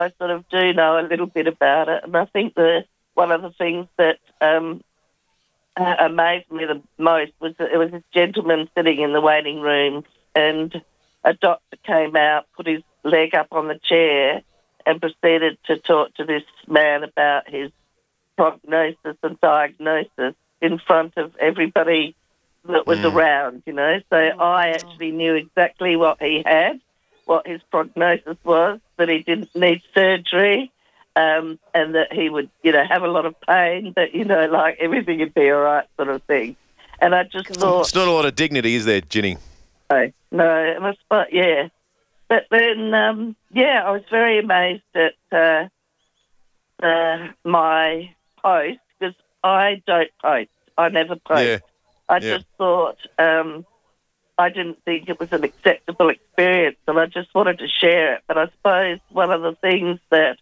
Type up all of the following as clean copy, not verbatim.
I sort of do know a little bit about it. And I think one of the things that amazed me the most was that there was this gentleman sitting in the waiting room, and a doctor came out, put his leg up on the chair and proceeded to talk to this man about his prognosis and diagnosis in front of everybody that was around, you know. So I actually knew exactly what he had, what his prognosis was, that he didn't need surgery, and that he would, you know, have a lot of pain, but, you know, like everything would be all right sort of thing. And I just thought... It's not a lot of dignity, is there, Ginny? No, it must, but yeah. But then, I was very amazed at my post, because I don't post. I never post. Yeah. I just thought I didn't think it was an acceptable experience, and I just wanted to share it. But I suppose one of the things that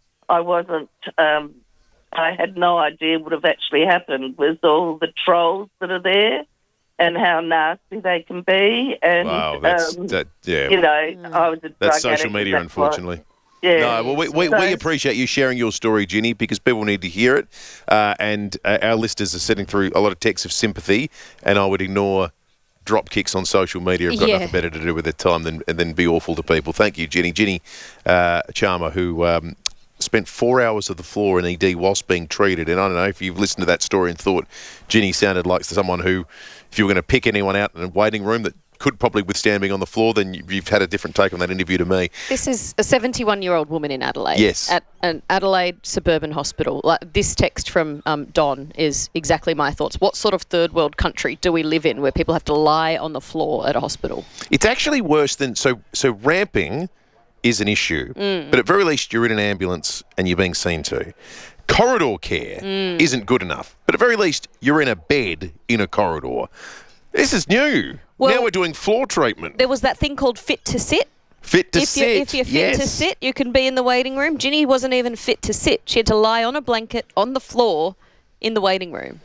I had no idea would have actually happened was all the trolls that are there and how nasty they can be. And, wow, you know, I was a drug that's social addict, media, unfortunately. Yeah. No, well, we appreciate you sharing your story, Ginny, because people need to hear it. And our listeners are sitting through a lot of texts of sympathy, and I would ignore drop kicks on social media. Have got nothing better to do with their time than be awful to people. Thank you, Ginny. Ginny Charmer, who spent 4 hours of the floor in ED whilst being treated. And I don't know if you've listened to that story and thought Ginny sounded like someone who, if you were going to pick anyone out in a waiting room that could probably withstand being on the floor, then you've had a different take on that interview to me. This is a 71-year-old woman in Adelaide. Yes. At an Adelaide suburban hospital. Like, this text from Don is exactly my thoughts. What sort of third world country do we live in where people have to lie on the floor at a hospital? It's actually worse than... So ramping is an issue, but at very least you're in an ambulance and you're being seen to. Corridor care isn't good enough, but at very least you're in a bed in a corridor. This is new. Well, now we're doing floor treatment. There was that thing called fit to sit. Fit to sit. If you're fit to sit, you can be in the waiting room. Ginny wasn't even fit to sit. She had to lie on a blanket on the floor in the waiting room.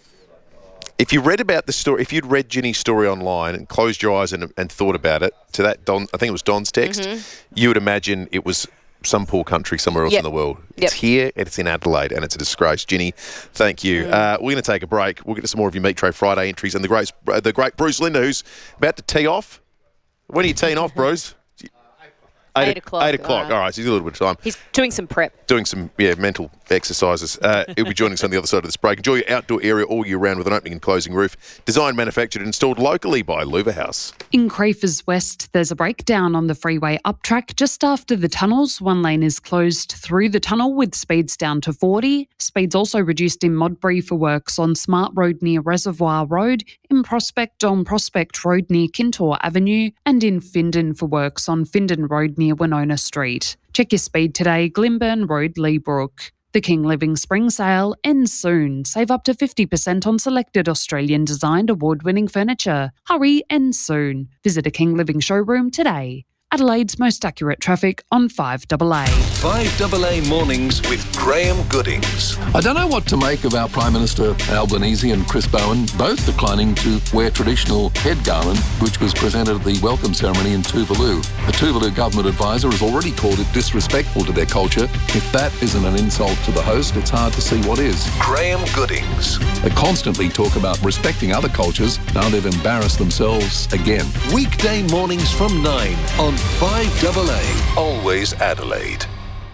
If you read about the story, if you'd read Ginny's story online and closed your eyes and thought about it, to that Don, I think it was Don's text, you would imagine it was some poor country somewhere else in the world. It's here, and it's in Adelaide, and it's a disgrace. Ginny, thank you. We're going to take a break. We'll get to some more of your Meat Tray Friday entries and the great Bruce Linder, who's about to tee off. When are you teeing off, Bruce? 8 o'clock. 8 o'clock. All right, so he's a little bit of time. He's doing some prep. Doing some, mental exercises. He'll be joining us on the other side of this break. Enjoy your outdoor area all year round with an opening and closing roof. Designed, manufactured and installed locally by Louver House. In Crafers West, there's a breakdown on the freeway up track just after the tunnels. One lane is closed through the tunnel with speeds down to 40. Speeds also reduced in Modbury for works on Smart Road near Reservoir Road, in Prospect on Prospect Road near Kintore Avenue, and in Findon for works on Findon Road near Winona Street. Check your speed today, Glenburn Road, Leabrook. The King Living Spring Sale ends soon. Save up to 50% on selected Australian-designed award-winning furniture. Hurry, ends soon. Visit a King Living showroom today. Adelaide's most accurate traffic on 5AA. 5AA Mornings with Graham Goodings. I don't know what to make of our Prime Minister Albanese and Chris Bowen both declining to wear traditional head garland, which was presented at the welcome ceremony in Tuvalu. A Tuvalu government advisor has already called it disrespectful to their culture. If that isn't an insult to the host, it's hard to see what is. Graham Goodings. They constantly talk about respecting other cultures. Now they've embarrassed themselves again. Weekday mornings from 9 on 5AA. Always Adelaide.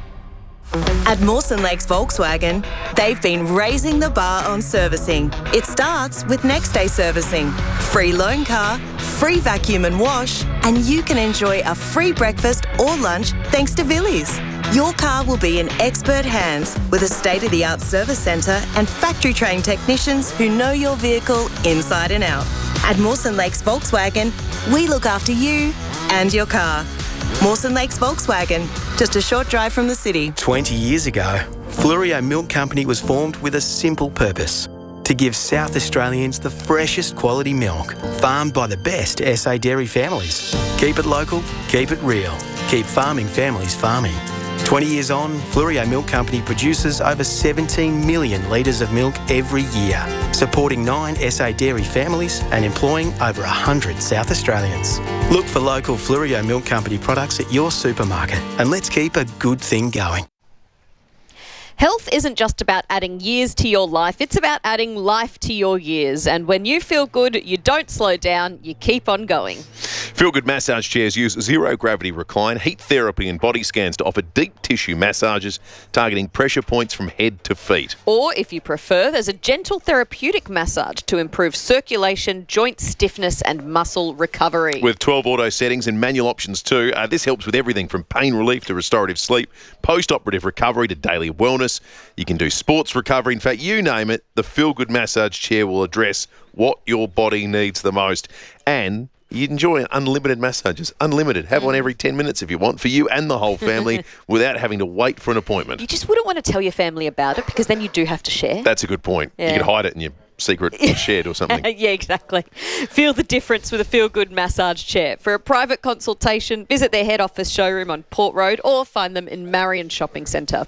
At Mawson Lakes Volkswagen, they've been raising the bar on servicing. It starts with next day servicing, free loan car, free vacuum and wash, and you can enjoy a free breakfast or lunch thanks to Villies. Your car will be in expert hands with a state-of-the-art service centre and factory-trained technicians who know your vehicle inside and out. At Mawson Lakes Volkswagen, we look after you and your car. Mawson Lakes Volkswagen, just a short drive from the city. 20 years ago, Fluorio Milk Company was formed with a simple purpose: to give South Australians the freshest quality milk, farmed by the best SA dairy families. Keep it local, keep it real, keep farming families farming. 20 years on, Fleurier Milk Company produces over 17 million litres of milk every year, supporting 9 SA dairy families and employing over 100 South Australians. Look for local Fleurier Milk Company products at your supermarket, and let's keep a good thing going. Health isn't just about adding years to your life, it's about adding life to your years. And when you feel good, you don't slow down, you keep on going. Feel Good massage chairs use zero-gravity recline, heat therapy and body scans to offer deep tissue massages targeting pressure points from head to feet. Or, if you prefer, there's a gentle therapeutic massage to improve circulation, joint stiffness and muscle recovery. With 12 auto settings and manual options too, this helps with everything from pain relief to restorative sleep, post-operative recovery to daily wellness. You can do sports recovery. In fact, you name it, the Feel Good massage chair will address what your body needs the most. And you enjoy unlimited massages. Unlimited. Have one every 10 minutes if you want, for you and the whole family, without having to wait for an appointment. You just wouldn't want to tell your family about it because then you do have to share. That's a good point. Yeah. You could hide it in your secret shed or something. Yeah, exactly. Feel the difference with a Feel Good massage chair. For a private consultation, visit their head office showroom on Port Road or find them in Marion Shopping Centre.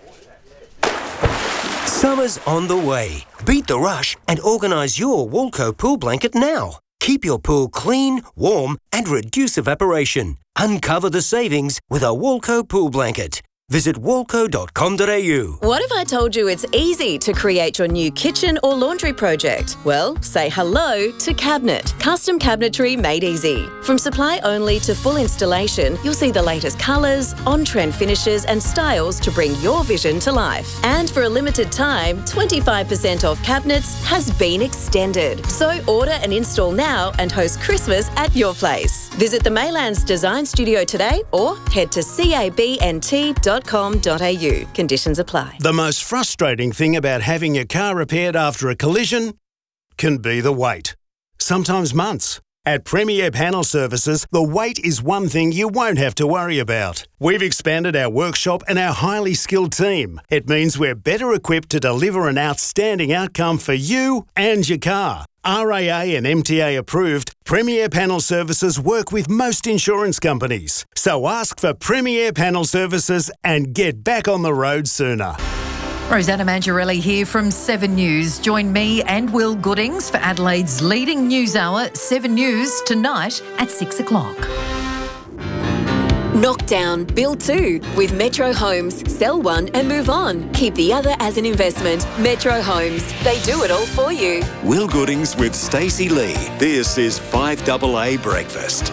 Summer's on the way. Beat the rush and organise your Woolco pool blanket now. Keep your pool clean, warm and reduce evaporation. Uncover the savings with a Woolco pool blanket. Visit woolco.com.au. What if I told you it's easy to create your new kitchen or laundry project? Well, say hello to Cabinet. Custom cabinetry made easy. From supply only to full installation, you'll see the latest colours, on-trend finishes and styles to bring your vision to life. And for a limited time, 25% off cabinets has been extended. So order and install now and host Christmas at your place. Visit the Maylands Design Studio today or head to cabnt.com.au. Conditions apply. The most frustrating thing about having your car repaired after a collision can be the wait. Sometimes months. At Premier Panel Services, the wait is one thing you won't have to worry about. We've expanded our workshop and our highly skilled team. It means we're better equipped to deliver an outstanding outcome for you and your car. RAA and MTA approved, Premier Panel Services work with most insurance companies. So ask for Premier Panel Services and get back on the road sooner. Rosanna Mangiarelli here from 7 News. Join me and Will Goodings for Adelaide's leading news hour, 7 News, tonight at 6 o'clock. Knock down, build 2 with Metro Homes. Sell one and move on. Keep the other as an investment. Metro Homes. They do it all for you. Will Goodings with Stacey Lee. This is 5AA Breakfast.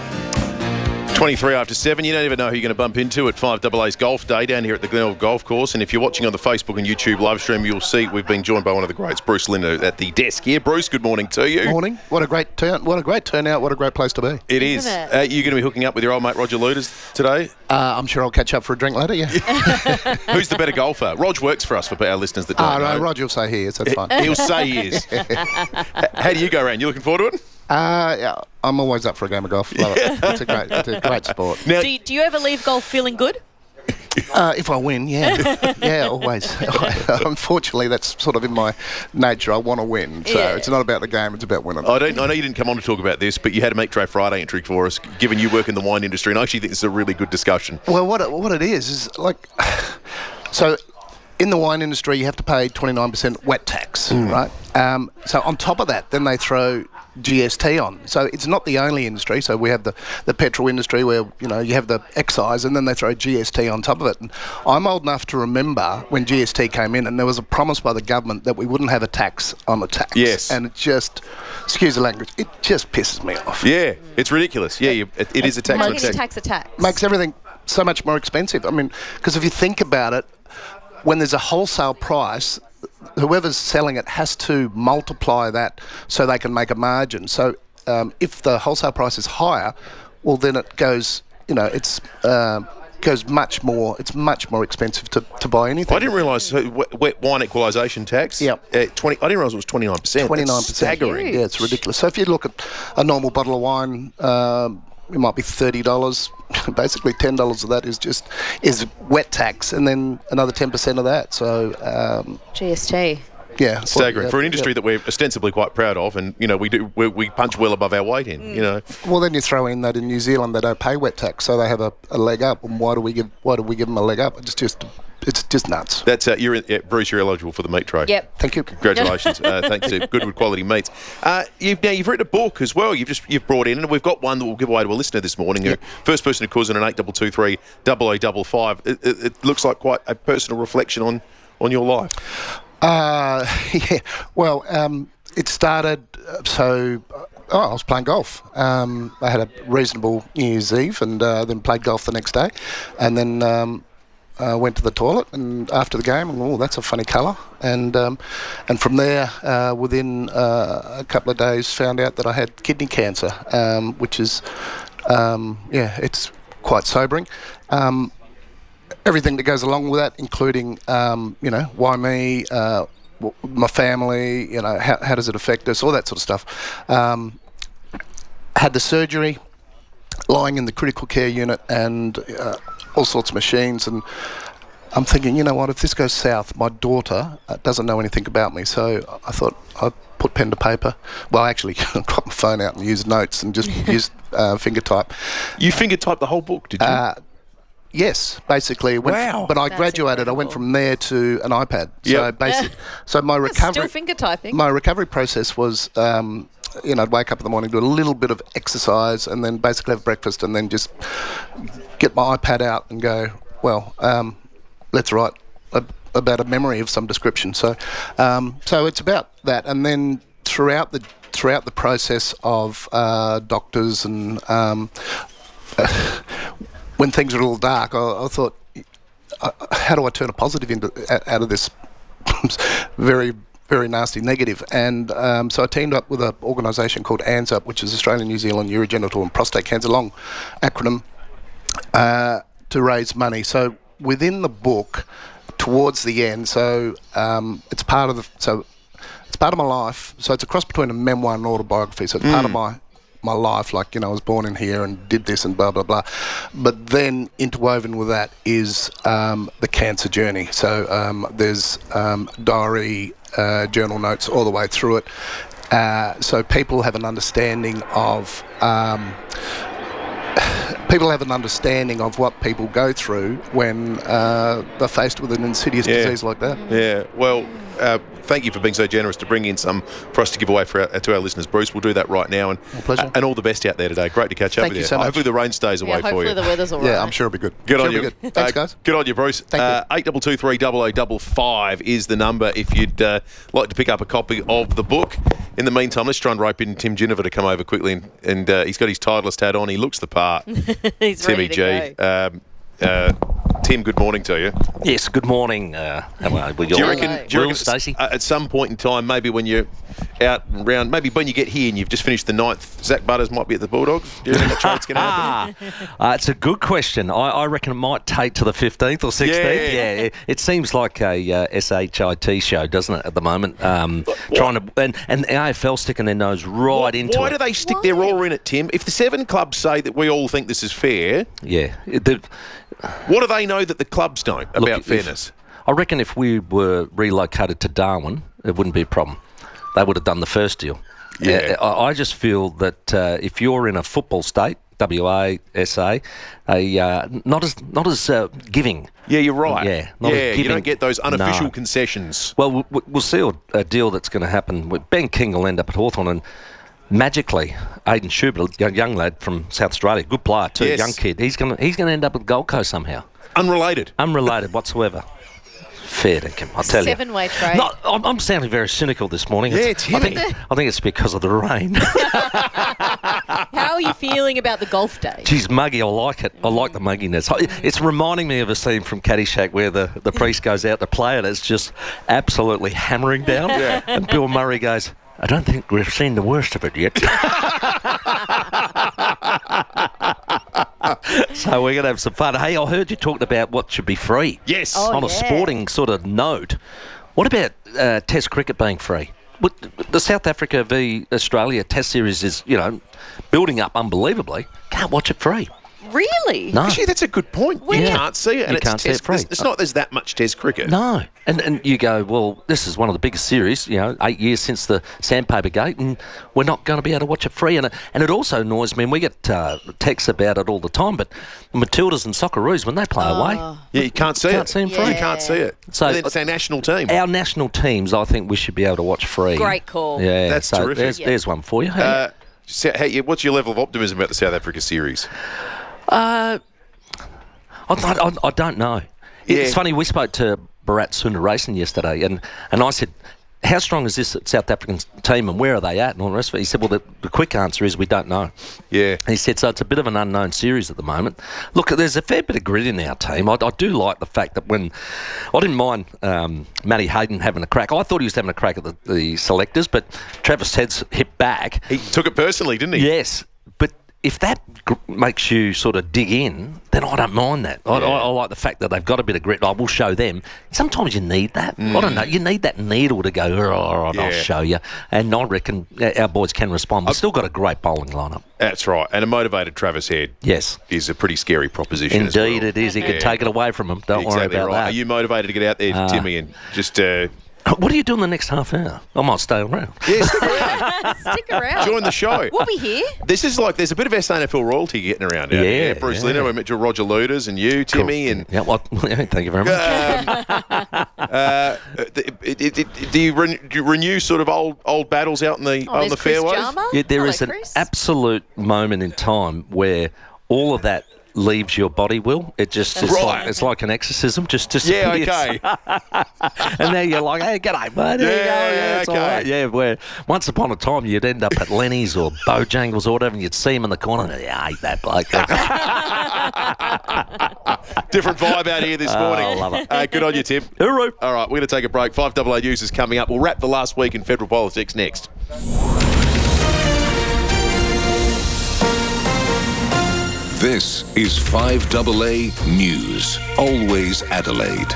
23 after 7. You don't even know who you're going to bump into at 5AA's Golf Day down here at the Glenelg Golf Course. And if you're watching on the Facebook and YouTube live stream, you'll see we've been joined by one of the greats, Bruce Linder, at the desk here. Bruce, good morning to you. Morning. What a great turnout. What a great place to be. It is. You're going to be hooking up with your old mate Roger Luders today? I'm sure I'll catch up for a drink later, yeah. Who's the better golfer? Rog works for us, for our listeners that don't know. No, Roger will say he is. That's fine. He'll say he is. How do you go around? You looking forward to it? Yeah, I'm always up for a game of golf. Love it. It's a great sport. Now, do you ever leave golf feeling good? If I win, yeah. Yeah, always. Unfortunately, that's sort of in my nature. I want to win. So it's not about the game, it's about winning. I know you didn't come on to talk about this, but you had a Meat Tray Friday entry for us, given you work in the wine industry, and I actually think this is a really good discussion. Well, what it is like... So... In the wine industry, you have to pay 29% wet tax, right? So on top of that, then they throw GST on. So it's not the only industry. So we have the petrol industry where, you have the excise and then they throw GST on top of it. And I'm old enough to remember when GST came in and there was a promise by the government that we wouldn't have a tax on the tax. Yes. And it just, excuse the language, it just pisses me off. Yeah, it's ridiculous. Yeah, it is a tax on tax. Makes everything so much more expensive. I mean, because if you think about it, when there's a wholesale price, whoever's selling it has to multiply that so they can make a margin. So if the wholesale price is higher, well then it goes, goes much more. It's much more expensive to buy anything. I didn't realise wet wine equalisation tax. Yeah, I didn't realise it was 29%. 29%. That's staggering. Yeah, it's ridiculous. So if you look at a normal bottle of wine, it might be $30. Basically, $10 of that is wet tax, and then another 10% of that. So GST. Yeah, staggering for an industry that we're ostensibly quite proud of, and we punch well above our weight in. Well, then you throw in that in New Zealand they don't pay wet tax, so they have a leg up. And why do we give them a leg up? It's just nuts. That's Bruce. You're eligible for the meat tray. Yep. Thank you. Congratulations. Thanks to Goodwood Quality Meats. You've written a book as well. You've brought in, and we've got one that we'll give away to a listener this morning. Yep. First person who calls in an 8223 0055. It looks like quite a personal reflection on your life. Yeah. Well, it started. I was playing golf. I had a reasonable New Year's Eve, and then played golf the next day, and then. Went to the toilet and after the game, and that's a funny colour. And from there, within a couple of days, found out that I had kidney cancer, which is, it's quite sobering. Everything that goes along with that, including, why me, my family, how does it affect us, all that sort of stuff. Had the surgery, lying in the critical care unit, and all sorts of machines, and I'm thinking, you know what, if this goes south, my daughter doesn't know anything about me, so I thought I'd put pen to paper. Well, actually, got my phone out and used notes and just used finger type. You finger typed the whole book, did you? Yes, basically. Wow. But I graduated. I went from there to an iPad. Yep. So my recovery. Still finger typing. My recovery process was. I'd wake up in the morning, do a little bit of exercise, and then basically have breakfast, and then just get my iPad out and go, let's write about a memory of some description. So it's about that, and then throughout the process of doctors and when things are a little dark, I thought, how do I turn a positive out of this very, very nasty negative? And so I teamed up with an organisation called ANZUP, which is Australian New Zealand Urogenital and Prostate Cancer, long acronym, to raise money. So within the book, towards the end, it's part of my life. So it's a cross between a memoir and an autobiography. So it's part of my life, like, I was born in here and did this and blah, blah, blah. But then interwoven with that is the cancer journey. So there's diary, journal notes all the way through it. So people have an understanding of what people go through when they're faced with an insidious disease like that. Yeah, well, thank you for being so generous to bring in some for us to give away to our listeners, Bruce. We'll do that right now. And pleasure. And all the best out there today. Great to catch up with you. Thank you so much. Hopefully the rain stays away for you. Hopefully the weather's all right. Yeah, I'm sure it'll be good. Good on you. Thanks, guys. Good on you, Bruce. Thank you. 8223 0055 is the number if you'd like to pick up a copy of the book. In the meantime, let's try and rope in Tim Ginniver to come over quickly, and he's got his Titleist hat on. He looks the part. He's Timmy ready to G. Tim, good morning to you. Yes, good morning. Do you reckon Stacey? At some point in time, maybe when you're out and round, maybe when you get here and you've just finished the 9th, Zach Butters might be at the Bulldogs? Do you think that trade's going to happen? It's a good question. I reckon it might take to the 15th or 16th. Yeah, it seems like a SHIT show, doesn't it, at the moment? Trying to and the AFL sticking their nose right into it. Why do they stick their oar in it, Tim? If the 7 clubs say that we all think this is fair, what do they know that the clubs don't about fairness? I reckon if we were relocated to Darwin, it wouldn't be a problem. They would have done the first deal. Yeah. I just feel that if you're in a football state, WA, SA, not as giving. Yeah, you're right. Yeah, not as giving. You don't get those unofficial concessions. Well, we'll see a deal that's going to happen. Ben King will end up at Hawthorn, and magically, Aidan Schubert, a young lad from South Australia, good player too, young kid, he's going to end up at Gold Coast somehow. Unrelated whatsoever. Fair dinkum, I'll tell you. 7-way trade. No, I'm sounding very cynical this morning. Yeah, it's I think it's because of the rain. How are you feeling about the golf day? Geez, muggy, I like it. I like the mugginess. It's reminding me of a scene from Caddyshack where the priest goes out to play and it's just absolutely hammering down. Yeah. And Bill Murray goes, I don't think we've seen the worst of it yet. So we're going to have some fun. Hey, I heard you talking about what should be free. Yes. On a sporting sort of note. What about Test cricket being free? The South Africa v Australia Test series is, building up unbelievably. Can't watch it free. Really? No. Actually, that's a good point. You Yeah. can't see it. And You it's can't see it free. It's not there's that much Test cricket. No. And you go, well, this is one of the biggest series, 8 years since the Sandpaper Gate, and we're not going to be able to watch it free. And it also annoys me, and we get texts about it all the time, but Matildas and Socceroos, when they play away, Yeah, you can't see Can't it. see 'em free. You can't see it. So- And then it's our national team. our national teams, I think we should be able to watch free. Great call. Yeah, That's so terrific. There's one for you. Hey, what's your level of optimism about the South Africa series? I don't know. Yeah. It's funny, we spoke to Bharat Sundaresan yesterday, and I said, how strong is this South African team and where are they at and all the rest of it? He said, well, the quick answer is we don't know. Yeah. He said, so it's a bit of an unknown series at the moment. Look, there's a fair bit of grit in our team. I do like the fact that when... I didn't mind Matty Hayden having a crack. I thought he was having a crack at the selectors, but Travis Head's hit back. He took it personally, didn't he? Yes, but if that makes you sort of dig in, then I don't mind that. I like the fact that they've got a bit of grit. I will show them. Sometimes you need that. I don't know. You need that needle to go, all right, I'll show you. And I reckon our boys can respond. We've still got a great bowling lineup. That's right. And a motivated Travis Head is a pretty scary proposition. Indeed, as well. it is. He could take it away from him. Don't worry about that. Are you motivated to get out there, Timmy, and just... what are you doing the next half hour? I might stay around. Yeah, stick around. Stick around. Join the show. We'll be here. This is like, there's a bit of SANFL royalty getting around out here. Bruce Lino, we met Roger Luders and you, Timmy. And thank you very much. Do you renew sort of old battles out on the fairways? Yeah, there is an absolute moment in time where all of that leaves your body, Will. It just it's like an exorcism, just disappears. Yeah, okay. And then you're like, hey, g'day, mate. There you go. Yeah, it's all right. Yeah, where once upon a time you'd end up at Lenny's or Bojangles or whatever, and you'd see him in the corner, and I hate that bloke. Different vibe out here this morning. I love it. Good on you, Tim. Hooroo. All right, we're going to take a break. 5AA News is coming up. We'll wrap the last week in federal politics next. This is 5AA News. Always Adelaide.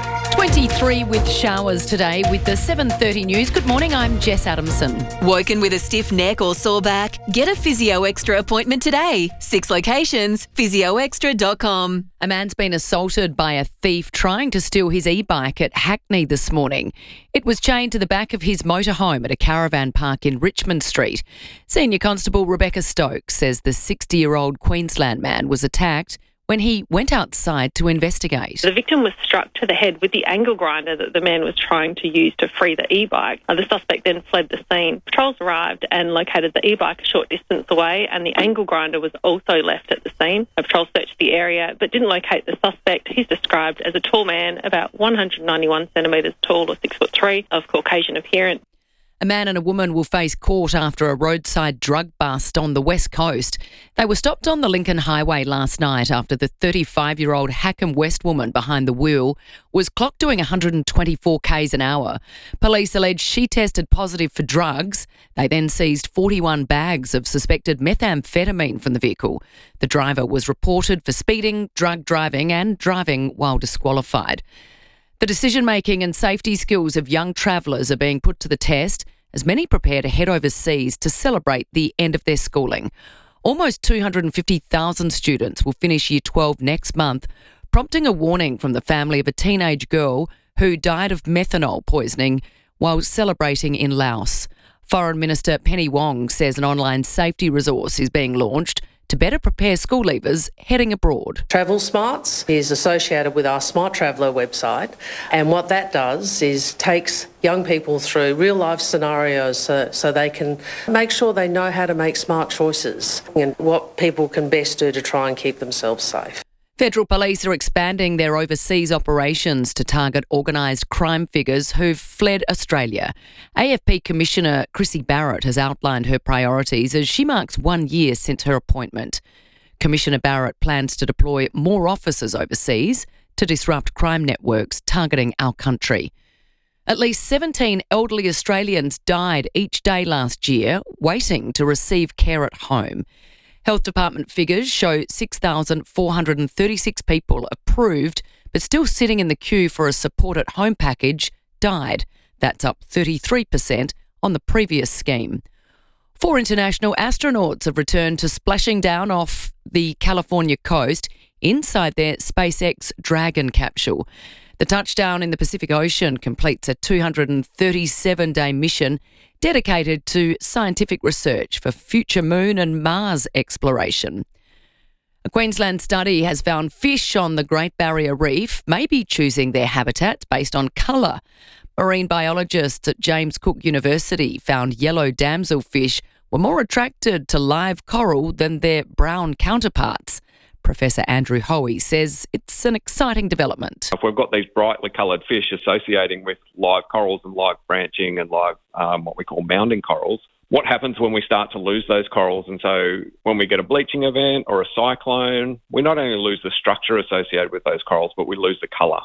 23 with showers today with the 7:30 news. Good morning, I'm Jess Adamson. Woken with a stiff neck or sore back? Get a Physio Extra appointment today. 6 locations, physioextra.com. A man's been assaulted by a thief trying to steal his e-bike at Hackney this morning. It was chained to the back of his motorhome at a caravan park in Richmond Street. Senior Constable Rebecca Stokes says the 60-year-old Queensland man was attacked when he went outside to investigate. The victim was struck to the head with the angle grinder that the man was trying to use to free the e-bike. The suspect then fled the scene. Patrols arrived and located the e-bike a short distance away, and the angle grinder was also left at the scene. Patrols searched the area but didn't locate the suspect. He's described as a tall man, about 191 centimetres tall or 6'3", of Caucasian appearance. A man and a woman will face court after a roadside drug bust on the West Coast. They were stopped on the Lincoln Highway last night after the 35-year-old Hackham West woman behind the wheel was clocked doing 124 k's an hour. Police allege she tested positive for drugs. They then seized 41 bags of suspected methamphetamine from the vehicle. The driver was reported for speeding, drug driving and driving while disqualified. The decision-making and safety skills of young travellers are being put to the test as many prepare to head overseas to celebrate the end of their schooling. Almost 250,000 students will finish Year 12 next month, prompting a warning from the family of a teenage girl who died of methanol poisoning while celebrating in Laos. Foreign Minister Penny Wong says an online safety resource is being launched to better prepare school leavers heading abroad. Travel Smarts is associated with our Smart Traveller website, and what that does is takes young people through real life scenarios so they can make sure they know how to make smart choices and what people can best do to try and keep themselves safe. Federal police are expanding their overseas operations to target organised crime figures who've fled Australia. AFP Commissioner Chrissy Barrett has outlined her priorities as she marks 1 year since her appointment. Commissioner Barrett plans to deploy more officers overseas to disrupt crime networks targeting our country. At least 17 elderly Australians died each day last year waiting to receive care at home. Health Department figures show 6,436 people approved but still sitting in the queue for a support at home package died. That's up 33% on the previous scheme. 4 international astronauts have returned to splashing down off the California coast inside their SpaceX Dragon capsule. The touchdown in the Pacific Ocean completes a 237-day mission dedicated to scientific research for future Moon and Mars exploration. A Queensland study has found fish on the Great Barrier Reef may be choosing their habitat based on colour. Marine biologists at James Cook University found yellow damselfish were more attracted to live coral than their brown counterparts. Professor Andrew Hoey says it's an exciting development. If we've got these brightly coloured fish associating with live corals and live branching and live what we call mounding corals, what happens when we start to lose those corals? And so when we get a bleaching event or a cyclone, we not only lose the structure associated with those corals, but we lose the colour.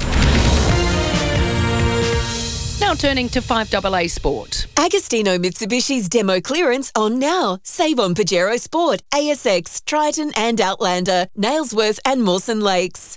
Now turning to 5AA Sport. Agostino Mitsubishi's demo clearance on now. Save on Pajero Sport, ASX, Triton and Outlander, Nailsworth and Mawson Lakes.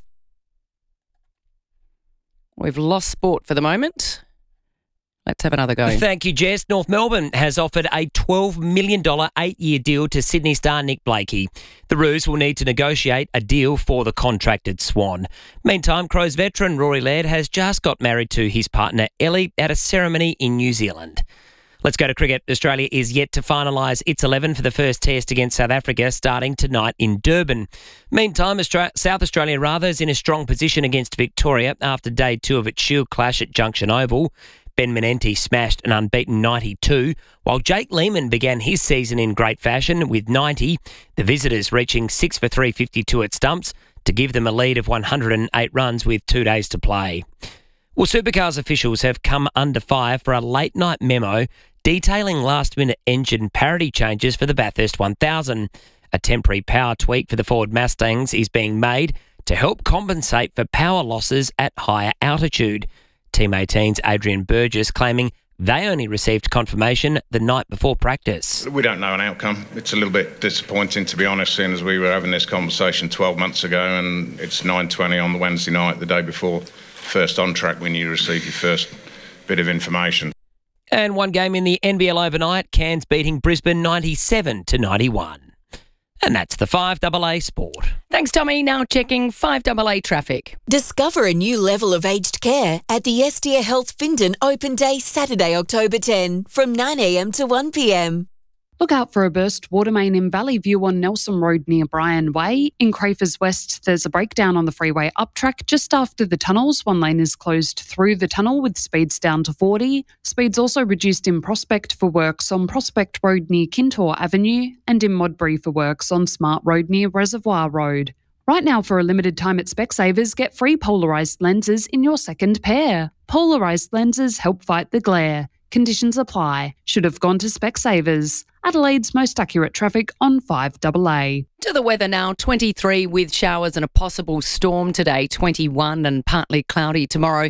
We've lost sport for the moment. Let's have another go. Thank you, Jess. North Melbourne has offered a $12 million 8-year deal to Sydney star Nick Blakey. The Roos will need to negotiate a deal for the contracted Swan. Meantime, Crows veteran Rory Laird has just got married to his partner Ellie at a ceremony in New Zealand. Let's go to cricket. Australia is yet to finalise its 11 for the first test against South Africa starting tonight in Durban. Meantime, South Australia is in a strong position against Victoria after day 2 of its Shield clash at Junction Oval. Ben Menenti smashed an unbeaten 92, while Jake Lehmann began his season in great fashion with 90, the visitors reaching 6 for 352 at stumps to give them a lead of 108 runs with 2 days to play. Well, Supercars officials have come under fire for a late-night memo detailing last-minute engine parity changes for the Bathurst 1000. A temporary power tweak for the Ford Mustangs is being made to help compensate for power losses at higher altitude. Team 18's Adrian Burgess claiming they only received confirmation the night before practice. We don't know an outcome. It's a little bit disappointing, to be honest, seeing as we were having this conversation 12 months ago and it's 9:20 on the Wednesday night, the day before first on track, when you receive your first bit of information. And one game in the NBL overnight, Cairns beating Brisbane 97-91. And that's the 5AA Sport. Thanks, Tommy. Now checking 5AA traffic. Discover a new level of aged care at the Estia Health Findon Open Day Saturday, October 10 from 9 a.m. to 1 p.m. Look out for a burst water main in Valley View on Nelson Road near Bryan Way. In Crafers West, there's a breakdown on the freeway up track just after the tunnels. One lane is closed through the tunnel with speeds down to 40. Speeds also reduced in Prospect for works on Prospect Road near Kintore Avenue and in Modbury for works on Smart Road near Reservoir Road. Right now, for a limited time at Specsavers, get free polarised lenses in your second pair. Polarised lenses help fight the glare. Conditions apply. Should have gone to Specsavers. Adelaide's most accurate traffic on 5AA. To the weather now, 23 with showers and a possible storm today, 21 and partly cloudy tomorrow,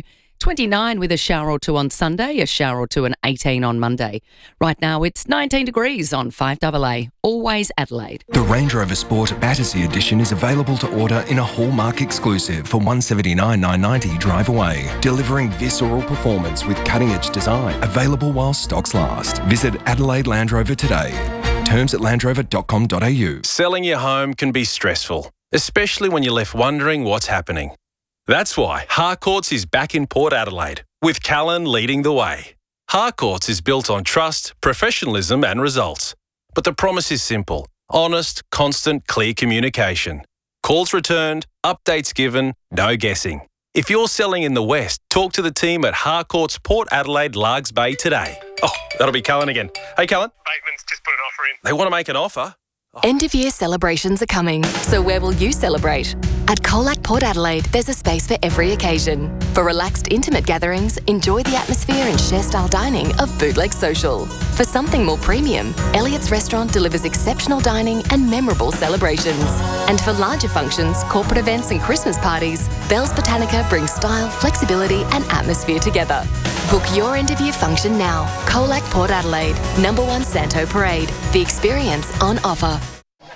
29 with a shower or two on Sunday, a shower or two and 18 on Monday. Right now it's 19 degrees on 5AA, always Adelaide. The Range Rover Sport Battersea Edition is available to order in a Hallmark exclusive for $179,990 drive away, delivering visceral performance with cutting-edge design, available while stocks last. Visit Adelaide Land Rover today. Terms at landrover.com.au. Selling your home can be stressful, especially when you're left wondering what's happening. That's why Harcourts is back in Port Adelaide, with Callan leading the way. Harcourts is built on trust, professionalism and results. But the promise is simple: honest, constant, clear communication. Calls returned, updates given, no guessing. If you're selling in the West, talk to the team at Harcourts Port Adelaide Largs Bay today. Oh, that'll be Callan again. Hey, Callan. Bateman's just put an offer in. They want to make an offer? End-of-year celebrations are coming, so where will you celebrate? At Colac Port Adelaide, there's a space for every occasion. For relaxed, intimate gatherings, enjoy the atmosphere and share-style dining of Bootleg Social. For something more premium, Elliott's Restaurant delivers exceptional dining and memorable celebrations. And for larger functions, corporate events and Christmas parties, Bell's Botanica brings style, flexibility and atmosphere together. Book your end-of-year function now. Colac Port Adelaide, No. 1 Santo Parade. The experience on offer.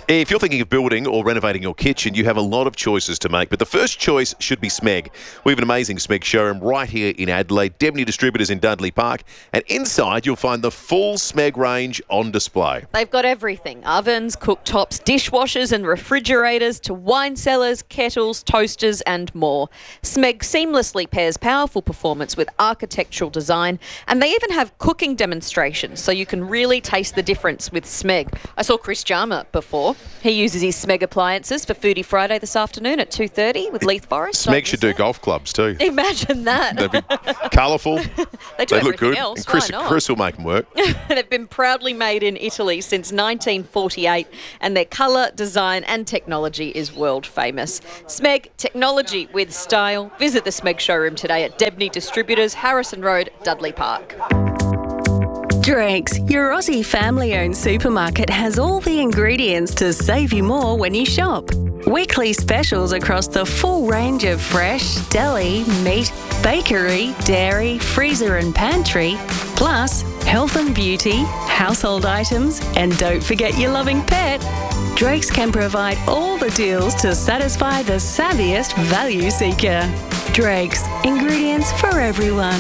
If you're thinking of building or renovating your kitchen, you have a lot of choices to make, but the first choice should be Smeg. We have an amazing Smeg showroom right here in Adelaide, Debney Distributors in Dudley Park, and inside you'll find the full Smeg range on display. They've got everything: ovens, cooktops, dishwashers and refrigerators, to wine cellars, kettles, toasters and more. Smeg seamlessly pairs powerful performance with architectural design, and they even have cooking demonstrations, so you can really taste the difference with Smeg. I saw Chris Jarmer before. He uses his Smeg appliances for Foodie Friday this afternoon at 2:30 with Leith Forest. Smeg should do golf clubs too. Imagine that. They'd be colourful. They look good. Else. And Chris, Why not? Chris will make them work. They've been proudly made in Italy since 1948, and their colour, design and technology is world famous. Smeg, technology with style. Visit the Smeg showroom today at Debney Distributors, Harrison Road, Dudley Park. Drakes, your Aussie family-owned supermarket, has all the ingredients to save you more when you shop. Weekly specials across the full range of fresh, deli, meat, bakery, dairy, freezer and pantry, plus health and beauty, household items, and don't forget your loving pet. Drakes can provide all the deals to satisfy the savviest value seeker. Drakes, ingredients for everyone.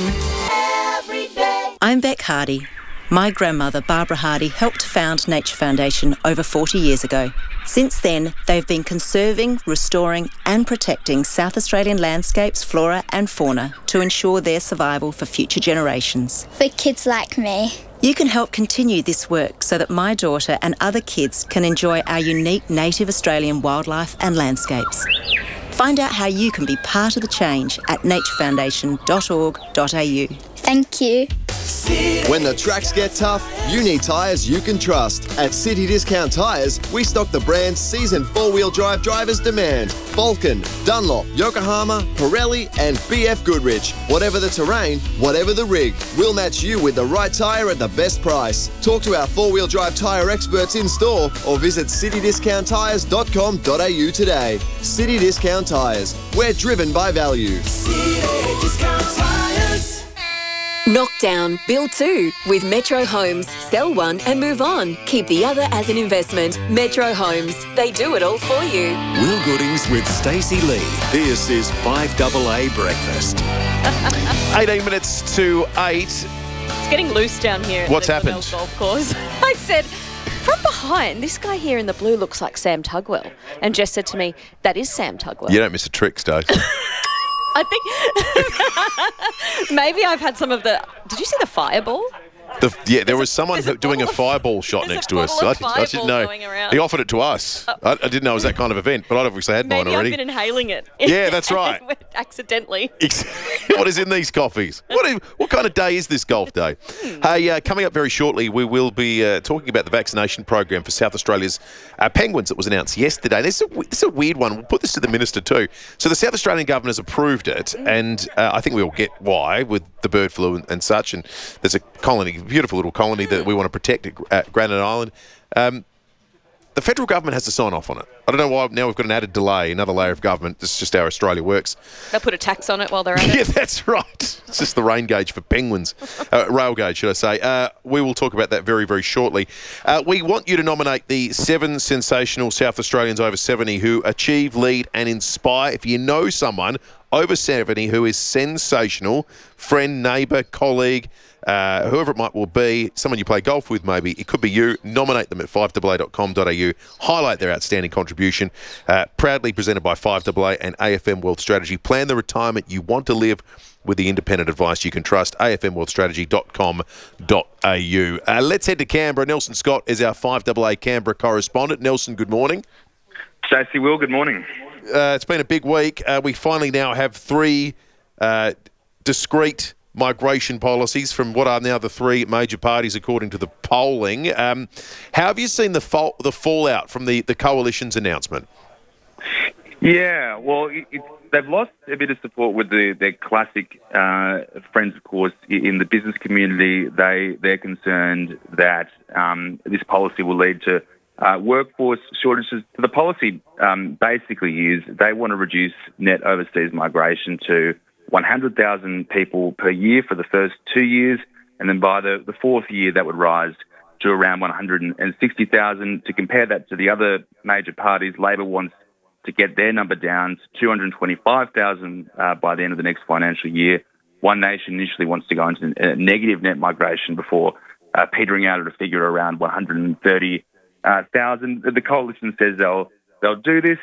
I'm Beck Hardy. My grandmother, Barbara Hardy, helped found Nature Foundation over 40 years ago. Since then, they've been conserving, restoring and protecting South Australian landscapes, flora and fauna to ensure their survival for future generations. For kids like me. You can help continue this work so that my daughter and other kids can enjoy our unique native Australian wildlife and landscapes. Find out how you can be part of the change at naturefoundation.org.au. Thank you. When the tracks get tough, you need tyres you can trust. At City Discount Tyres, we stock the brands seasoned four-wheel drive drivers demand. Vulcan, Dunlop, Yokohama, Pirelli and BF Goodrich. Whatever the terrain, whatever the rig, we'll match you with the right tyre at the best price. Talk to our four-wheel drive tyre experts in store or visit citydiscounttyres.com.au today. City Discount Tyres. We're driven by value. City Discount Tyres. Knockdown, build two with Metro Homes. Sell one and move on. Keep the other as an investment. Metro Homes. They do it all for you. Will Goodings with Stacey Lee. This is 5AA Breakfast. 18 minutes to 8. It's getting loose down here. What's at the happened? Golf course. I said, from behind, this guy here in the blue looks like Sam Tugwell. And Jess said to me, that is Sam Tugwell. You don't miss a trick, Stacey. I think maybe I've had some of the... Did you see the fireball? There was someone doing a fireball shot next to us. I didn't know. He offered it to us. I didn't know it was that kind of event, but I'd obviously had mine already. Maybe I've been inhaling it. Yeah, that's right. Accidentally. What is in these coffees? What kind of day is this golf day? Hey, coming up very shortly, we will be talking about the vaccination program for South Australia's penguins that was announced yesterday. This is a weird one. We'll put this to the Minister too. So the South Australian government has approved it, and I think we all get why with the bird flu and such. And there's a colony, beautiful little colony that we want to protect at Granite Island. The federal government has to sign off on it. I don't know why now we've got an added delay, another layer of government. This is just how Australia works. They'll put a tax on it while they're at it. Yeah, that's right. It's just the rain gauge for penguins. Rail gauge, should I say. We will talk about that very, very shortly. We want you to nominate the 7 sensational South Australians over 70 who achieve, lead and inspire. If you know someone over 70 who is sensational, friend, neighbour, colleague, whoever it might well be, someone you play golf with maybe, it could be you. Nominate them at 5AA.com.au. Highlight their outstanding contribution. Proudly presented by 5AA and AFM Wealth Strategy. Plan the retirement you want to live with the independent advice you can trust. afmwealthstrategy.com.au. Let's head to Canberra. Nelson Scott is our 5AA Canberra correspondent. Nelson, good morning. Stacey, Will, good morning. It's been a big week. We finally now have 3 discrete migration policies from what are now the 3 major parties according to the polling. How have you seen the fallout from the coalition's announcement? Yeah, well, they've lost a bit of support with their classic friends, of course, in the business community. They're concerned that this policy will lead to workforce shortages. The policy basically is they want to reduce net overseas migration to 100,000 people per year for the first 2 years, and then by the 4th year that would rise to around 160,000. To compare that to the other major parties, Labor wants to get their number down to 225,000 by the end of the next financial year. One Nation initially wants to go into negative net migration before petering out at a figure around 130,000. The coalition says they'll do this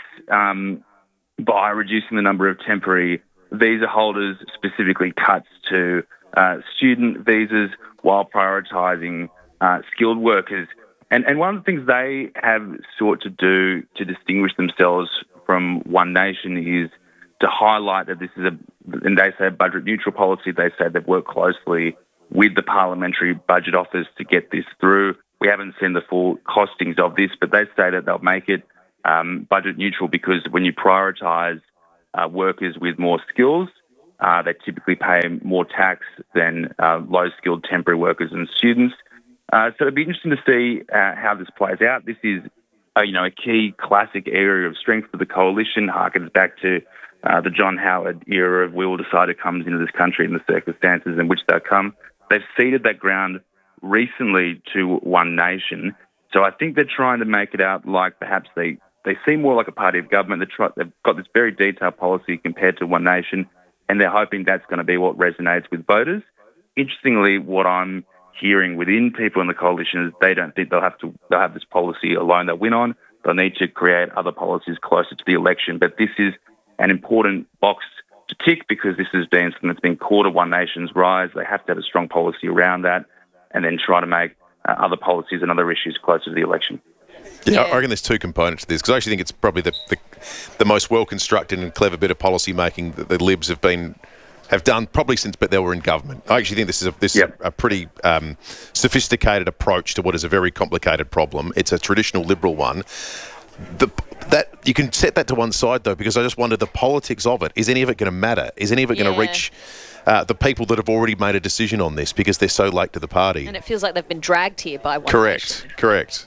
by reducing the number of temporary visa holders, specifically cuts to student visas, while prioritising skilled workers. And one of the things they have sought to do to distinguish themselves from One Nation is to highlight that this is and they say, a budget neutral policy. They say they've worked closely with the Parliamentary Budget Office to get this through. We haven't seen the full costings of this, but they say that they'll make it budget neutral because when you prioritise workers with more skills, they typically pay more tax than low-skilled temporary workers and students. So it'd be interesting to see how this plays out. This is, a key classic area of strength for the coalition, harkens back to the John Howard era of we will decide who comes into this country and the circumstances in which they'll come. They've ceded that ground recently to One Nation. So I think they're trying to make it out like perhaps they seem more like a party of government. They've got this very detailed policy compared to One Nation, and they're hoping that's going to be what resonates with voters. Interestingly, what I'm hearing within people in the coalition is they don't think they'll have this policy alone they'll win on. They'll need to create other policies closer to the election. But this is an important box to tick because this has been something that's been core to One Nation's rise. They have to have a strong policy around that and then try to make other policies and other issues closer to the election. Yeah, I reckon there's two components to this because I actually think it's probably the most well-constructed and clever bit of policy making that the Libs have done probably since they were in government. I actually think this is a pretty sophisticated approach to what is a very complicated problem. It's a traditional Liberal one. That you can set that to one side though, because I just wonder the politics of it. Is any of it going to matter? Is any of it going to reach the people that have already made a decision on this because they're so late to the party? And it feels like they've been dragged here by One Nation. Correct.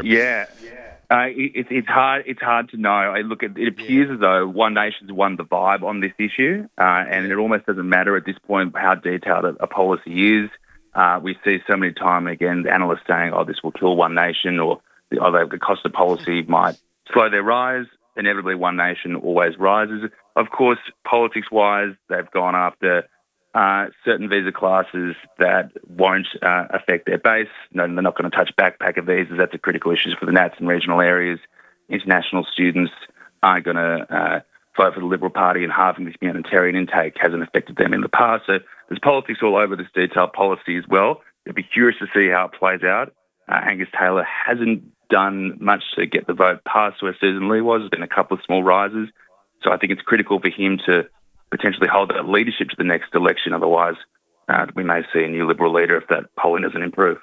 It's hard to know. It appears as though One Nation's won the vibe on this issue, and it almost doesn't matter at this point how detailed a policy is. We see so many times again analysts saying, "Oh, this will kill One Nation," or the cost of policy might slow their rise. Inevitably, One Nation always rises. Of course, politics-wise, they've gone after certain visa classes that won't affect their base. No, they're not going to touch backpacker visas. That's a critical issue for the Nats in regional areas. International students aren't going to vote for the Liberal Party, and halving this humanitarian intake hasn't affected them in the past. So there's politics all over this detailed policy as well. It'd be curious to see how it plays out. Angus Taylor hasn't done much to get the vote past where Susan Lee was. There's been a couple of small rises. So I think it's critical for him to potentially hold that leadership to the next election. Otherwise, we may see a new Liberal leader if that polling doesn't improve.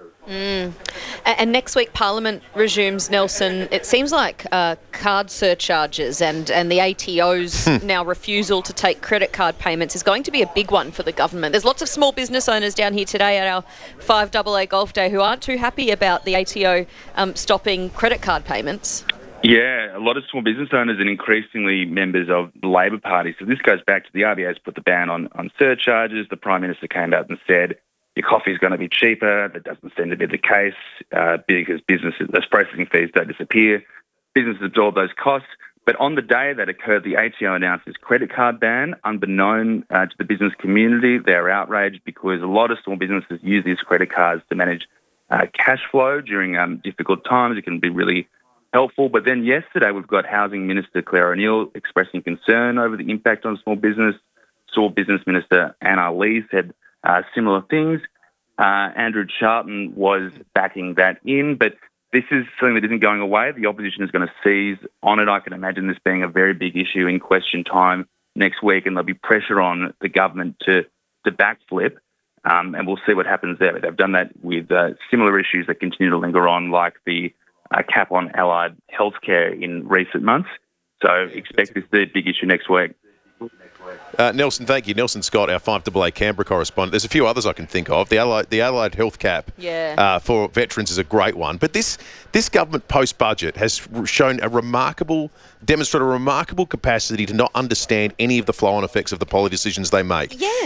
And next week Parliament resumes, Nelson. It seems like card surcharges and the ATO's now refusal to take credit card payments is going to be a big one for the government. There's lots of small business owners down here today at our 5AA Golf Day who aren't too happy about the ATO stopping credit card payments. Yeah, a lot of small business owners and increasingly members of the Labor Party. So this goes back to the RBA's put the ban on surcharges. The Prime Minister came out and said, your coffee is going to be cheaper. That doesn't seem to be the case because those processing fees don't disappear. Businesses absorb those costs. But on the day that occurred, the ATO announced its credit card ban. Unbeknown to the business community, they're outraged because a lot of small businesses use these credit cards to manage cash flow during difficult times. It can be really helpful. But then yesterday, we've got Housing Minister Claire O'Neill expressing concern over the impact on small business. Small Business Minister Anna Lee said similar things. Andrew Charlton was backing that in, but this is something that isn't going away. The opposition is going to seize on it. I can imagine this being a very big issue in question time next week, and there'll be pressure on the government to backflip, and we'll see what happens there. They've done that with similar issues that continue to linger on, like the cap on allied healthcare in recent months. So expect this to be a big issue next week. Nelson, thank you. Nelson Scott, our 5AA Canberra correspondent. There's a few others I can think of. The allied health cap for veterans is a great one. But this government post-budget has demonstrated a remarkable capacity to not understand any of the flow-on effects of the policy decisions they make. Yeah.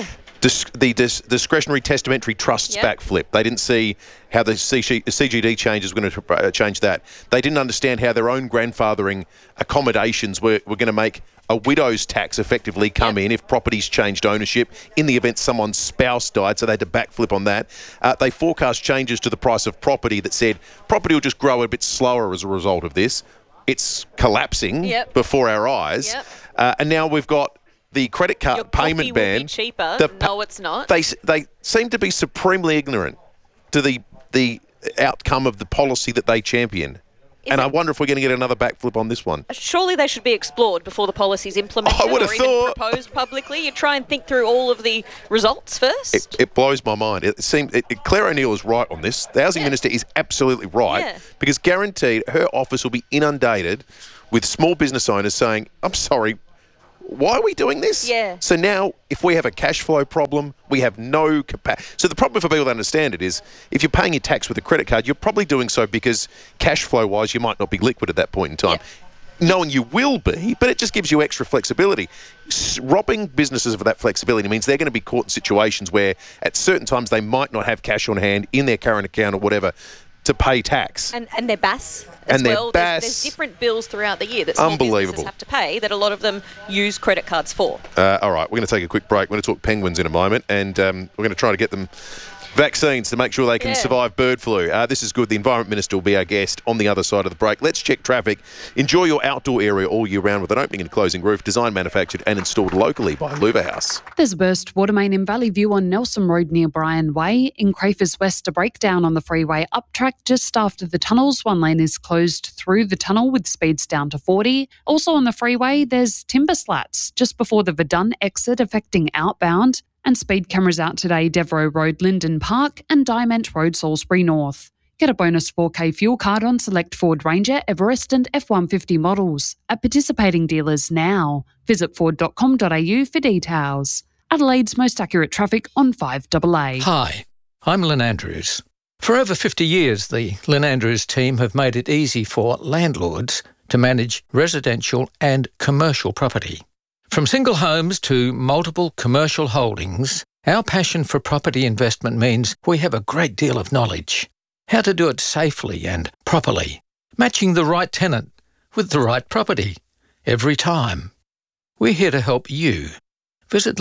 discretionary testamentary trusts backflip. They didn't see how the CGD changes were going to change that. They didn't understand how their own grandfathering accommodations were going to make a widow's tax effectively come in if properties changed ownership in the event someone's spouse died, so they had to backflip on that. They forecast changes to the price of property that said property will just grow a bit slower as a result of this. It's collapsing before our eyes. And now we've got the credit card payment ban. Will be cheaper. No, it's not. They seem to be supremely ignorant to the outcome of the policy that they champion. I wonder if we're going to get another backflip on this one. Surely they should be explored before the policy's implemented or even proposed publicly. You try and think through all of the results first. It blows my mind. Claire O'Neill is right on this. The Housing Minister is absolutely right because guaranteed her office will be inundated with small business owners saying, I'm sorry, why are we doing this? So now, if we have a cash flow problem, we have no capacity. So the problem for people to understand it is, if you're paying your tax with a credit card, you're probably doing so because cash flow-wise, you might not be liquid at that point in time. Knowing you will be, but it just gives you extra flexibility. Robbing businesses of that flexibility means they're going to be caught in situations where at certain times they might not have cash on hand in their current account or whatever to pay tax. And their BAS as well. There's different bills throughout the year that small businesses have to pay that a lot of them use credit cards for. All right, we're going to take a quick break. We're going to talk penguins in a moment, and we're going to try to get them vaccines to make sure they can survive bird flu. This is good. The Environment Minister will be our guest on the other side of the break. Let's check traffic. Enjoy your outdoor area all year round with an opening and closing roof, designed, manufactured and installed locally by Luva House. There's a burst water main in Valley View on Nelson Road near Bryan Way. In Crafers West, a breakdown on the freeway up track just after the tunnels. One lane is closed through the tunnel with speeds down to 40. Also on the freeway, there's timber slats just before the Verdun exit affecting outbound. And speed cameras out today, Devereux Road, Linden Park and Diamond Road, Salisbury North. Get a bonus 4K fuel card on select Ford Ranger, Everest and F-150 models at participating dealers now. Visit ford.com.au for details. Adelaide's most accurate traffic on 5AA. Hi, I'm Lynn Andrews. For over 50 years, the Lynn Andrews team have made it easy for landlords to manage residential and commercial property. From single homes to multiple commercial holdings, our passion for property investment means we have a great deal of knowledge. How to do it safely and properly, matching the right tenant with the right property every time. We're here to help you. Visit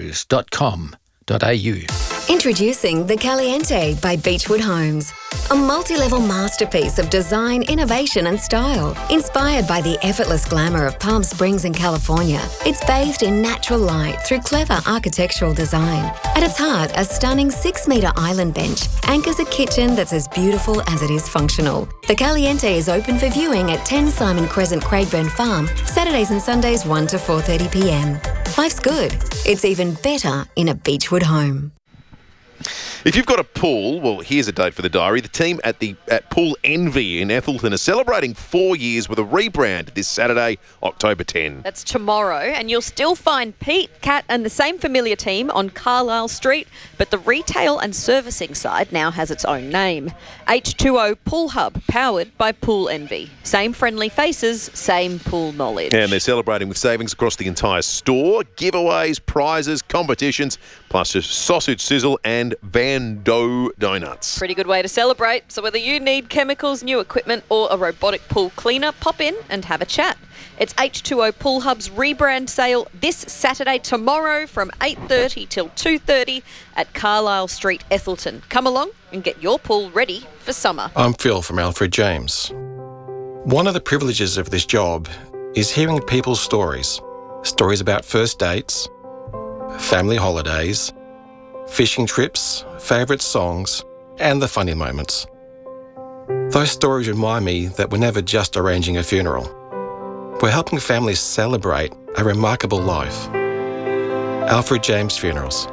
lynandrews.com.au. Introducing The Caliente by Beechwood Homes. A multi-level masterpiece of design, innovation and style. Inspired by the effortless glamour of Palm Springs in California, it's bathed in natural light through clever architectural design. At its heart, a stunning 6-metre island bench anchors a kitchen that's as beautiful as it is functional. The Caliente is open for viewing at 10 Simon Crescent, Craigburn Farm, Saturdays and Sundays 1 to 4:30 p.m. Life's good. It's even better in a Beechwood home. If you've got a pool, well, here's a date for the diary. The team at Pool Envy in Ethelton are celebrating 4 years with a rebrand this Saturday, October 10. That's tomorrow, and you'll still find Pete, Kat and the same familiar team on Carlisle Street, but the retail and servicing side now has its own name. H2O Pool Hub, powered by Pool Envy. Same friendly faces, same pool knowledge. And they're celebrating with savings across the entire store, giveaways, prizes, competitions, plus a sausage sizzle and Van Dough donuts. Pretty good way to celebrate. So whether you need chemicals, new equipment or a robotic pool cleaner, pop in and have a chat. It's H2O Pool Hub's rebrand sale this Saturday, tomorrow from 8:30 till 2:30 at Carlisle Street, Ethelton. Come along and get your pool ready for summer. I'm Phil from Alfred James. One of the privileges of this job is hearing people's stories. Stories about first dates, family holidays, fishing trips, favourite songs, and the funny moments. Those stories remind me that we're never just arranging a funeral. We're helping families celebrate a remarkable life. Alfred James Funerals,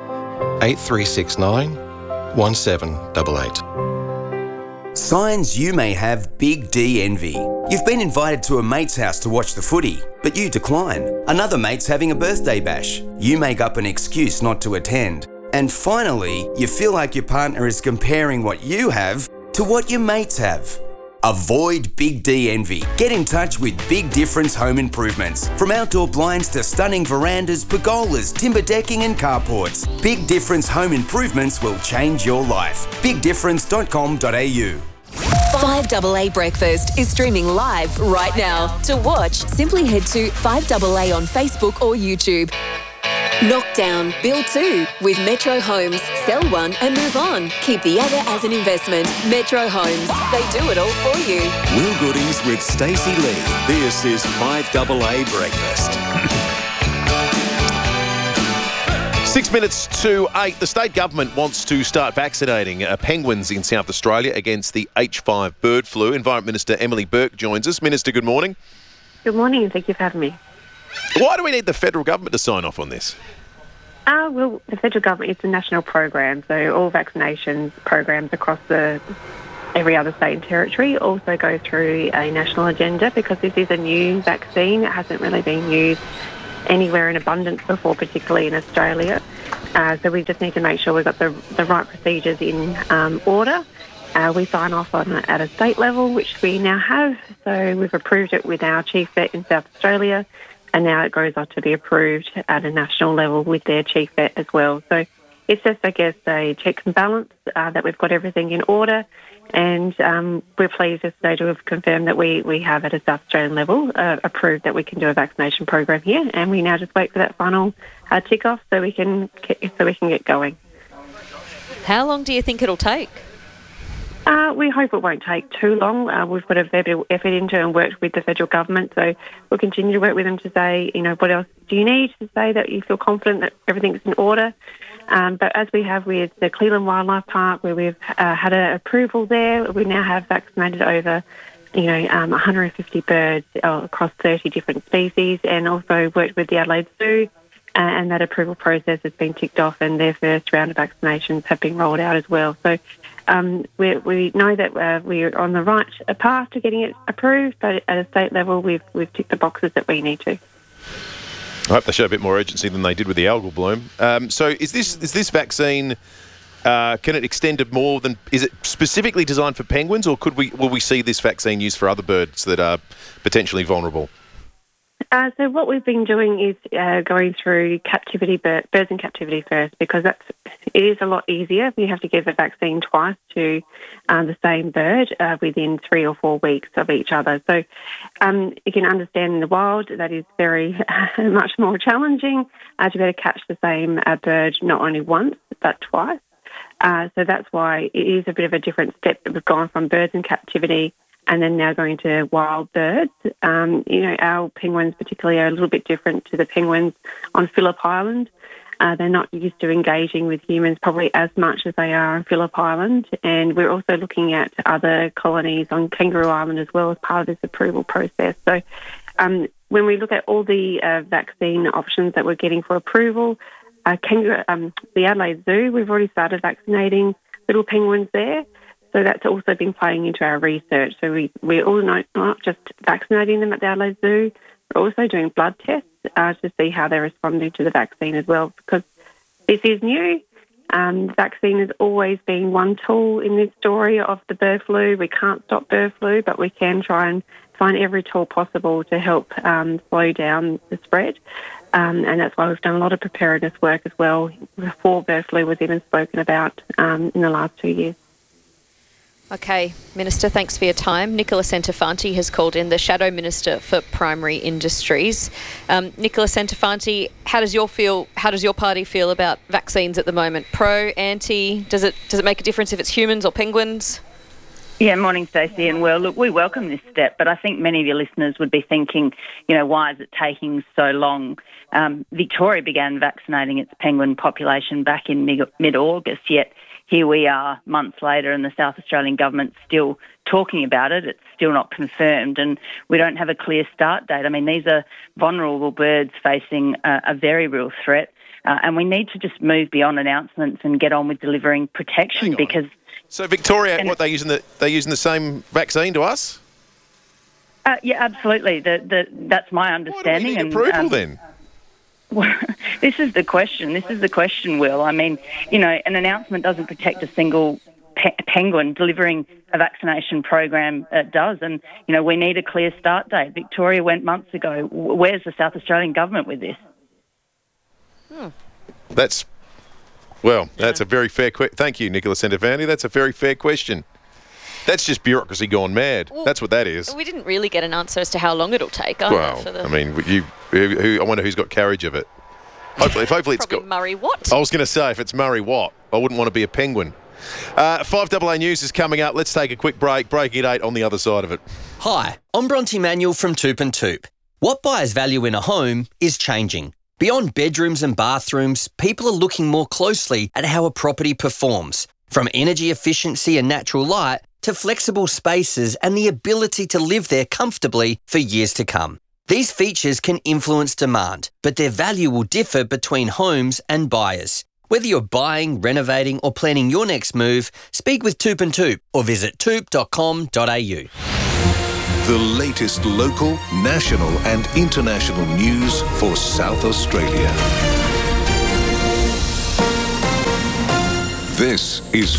8369 1788. Signs you may have Big D envy. You've been invited to a mate's house to watch the footy, but you decline. Another mate's having a birthday bash. You make up an excuse not to attend. And finally, you feel like your partner is comparing what you have to what your mates have. Avoid Big D envy. Get in touch with Big Difference Home Improvements. From outdoor blinds to stunning verandas, pergolas, timber decking and carports, Big Difference Home Improvements will change your life. BigDifference.com.au. 5AA Breakfast is streaming live right now. To watch, simply head to 5AA on Facebook or YouTube. Knockdown, build 2 with Metro Homes. Sell one and move on. Keep the other as an investment. Metro Homes. They do it all for you. Will Goodings with Stacey Lee. This is 5AA Breakfast. 6 minutes to 8. The state government wants to start vaccinating penguins in South Australia against the H5 bird flu. Environment Minister Emily Burke joins us. Minister, good morning. Good morning and thank you for having me. Why do we need the federal government to sign off on this? Well, the federal government, it's a national program, so all vaccinations programs across every other state and territory also go through a national agenda because this is a new vaccine. It hasn't really been used anywhere in abundance before, particularly in Australia. So we just need to make sure we've got the right procedures in order. We sign off on it at a state level, which we now have. So we've approved it with our chief vet in South Australia, and now it goes on to be approved at a national level with their chief vet as well. So it's just, I guess, a check and balance that we've got everything in order. And we're pleased yesterday to have confirmed that we have at a South Australian level approved that we can do a vaccination program here, and we now just wait for that final tick off so we can get going. How long do you think it'll take? We hope it won't take too long. We've put a fair bit of effort into and worked with the federal government, so we'll continue to work with them to say, what else do you need to say that you feel confident that everything's in order. But as we have with the Cleveland Wildlife Park, where we've had an approval there, we now have vaccinated over, 150 birds across 30 different species, and also worked with the Adelaide Zoo, and that approval process has been ticked off, and their first round of vaccinations have been rolled out as well. So we know that we're on the right path to getting it approved, but at a state level, we've ticked the boxes that we need to. I hope they show a bit more urgency than they did with the algal bloom. So is this vaccine, can it extend to more than, is it specifically designed for penguins, or will we see this vaccine used for other birds that are potentially vulnerable? So what we've been doing is going through birds in captivity first, because it is a lot easier. You have to give a vaccine twice to the same bird within 3 or 4 weeks of each other. So you can understand in the wild that is very much more challenging to be able to catch the same bird not only once but twice. So that's why it is a bit of a different step that we've gone from birds in captivity and then now going to wild birds. Our penguins particularly are a little bit different to the penguins on Phillip Island. They're not used to engaging with humans probably as much as they are on Phillip Island. And we're also looking at other colonies on Kangaroo Island as well as part of this approval process. So when we look at all the vaccine options that we're getting for approval, the Adelaide Zoo, we've already started vaccinating little penguins there. So that's also been playing into our research. So we're all not just vaccinating them at the Adelaide Zoo, we're also doing blood tests to see how they're responding to the vaccine as well, because this is new. Vaccine has always been one tool in this story of the bird flu. We can't stop bird flu, but we can try and find every tool possible to help slow down the spread. And that's why we've done a lot of preparedness work as well before bird flu was even spoken about in the last 2 years. Okay, Minister, thanks for your time. Nicola Centofanti has called in, the Shadow Minister for Primary Industries. Nicola Centofanti, how does your party feel about vaccines at the moment? Pro, anti? Does it make a difference if it's humans or penguins? Yeah, morning, Stacey. And well, look, we welcome this step, but I think many of your listeners would be thinking, why is it taking so long? Victoria began vaccinating its penguin population back in mid-August, yet here we are months later and the South Australian government's still talking about it. It's still not confirmed and we don't have a clear start date. I mean, these are vulnerable birds facing a very real threat and we need to just move beyond announcements and get on with delivering protection because... So Victoria, they're using the same vaccine to us? Yeah, absolutely. That's my understanding. Why do we need approval then? Well, this is the question, Will. I mean, an announcement doesn't protect a single Penguin, delivering a vaccination program does. And, we need a clear start date. Victoria went months ago. Where's the South Australian government with this? That's a very fair question. Thank you, Nicola Centofanti. That's a very fair question. That's just bureaucracy gone mad. Well, that's what that is. We didn't really get an answer as to how long it'll take. I wonder who's got carriage of it. Hopefully it's got Murray Watt. I was going to say, if it's Murray Watt, I wouldn't want to be a Penguin. 5AA News is coming up. Let's take a quick break. Breaking at 8 on the other side of it. Hi, I'm Bronte Manuel from Toop and Toop. What buyers value in a home is changing. Beyond bedrooms and bathrooms, people are looking more closely at how a property performs. From energy efficiency and natural light to flexible spaces and the ability to live there comfortably for years to come. These features can influence demand, but their value will differ between homes and buyers. Whether you're buying, renovating or planning your next move, speak with Toop and Toop or visit toop.com.au. The latest local, national and international news for South Australia. This is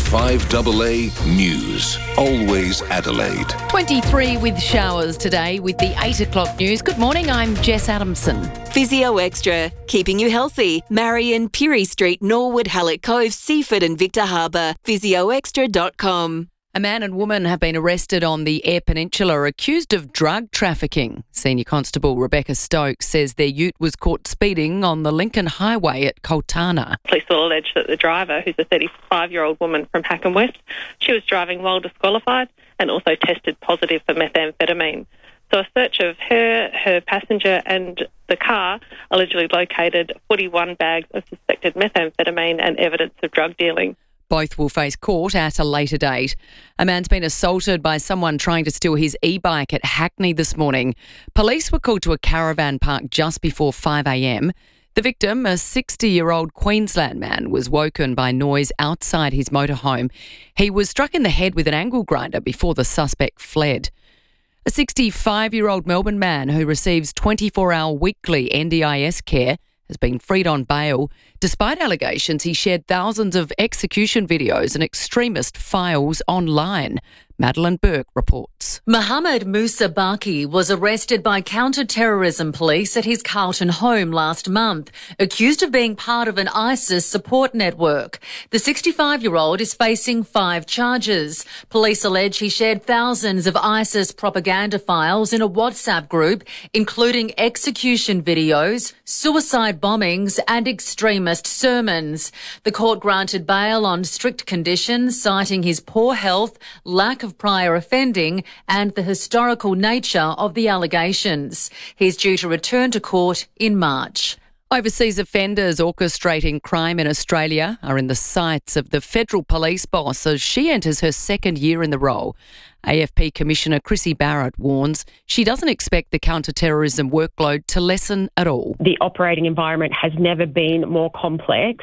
5AA News, always Adelaide. 23 with showers today with the 8 o'clock news. Good morning, I'm Jess Adamson. Physio Extra, keeping you healthy. Marion, Pirie Street, Norwood, Hallett Cove, Seaford and Victor Harbour. PhysioExtra.com. A man and woman have been arrested on the Eyre Peninsula accused of drug trafficking. Senior Constable Rebecca Stokes says their ute was caught speeding on the Lincoln Highway at Coltana. Police will allege that the driver, who's a 35-year-old woman from Hackam West, she was driving while disqualified and also tested positive for methamphetamine. So a search of her passenger and the car allegedly located 41 bags of suspected methamphetamine and evidence of drug dealing. Both will face court at a later date. A man's been assaulted by someone trying to steal his e-bike at Hackney this morning. Police were called to a caravan park just before 5 a.m. The victim, a 60-year-old Queensland man, was woken by noise outside his motorhome. He was struck in the head with an angle grinder before the suspect fled. A 65-year-old Melbourne man who receives 24-hour weekly NDIS care has been freed on bail, despite allegations he shared thousands of execution videos and extremist files online. Madeline Burke reports. Mohammed Musa Baki was arrested by counter-terrorism police at his Carlton home last month, accused of being part of an ISIS support network. The 65-year-old is facing 5 charges. Police allege he shared thousands of ISIS propaganda files in a WhatsApp group, including execution videos, suicide bombings and extremist sermons. The court granted bail on strict conditions, citing his poor health, lack of prior offending and the historical nature of the allegations. He's due to return to court in March. Overseas offenders orchestrating crime in Australia are in the sights of the federal police boss as she enters her second year in the role. AFP Commissioner Chrissy Barrett warns she doesn't expect the counter-terrorism workload to lessen at all. The operating environment has never been more complex,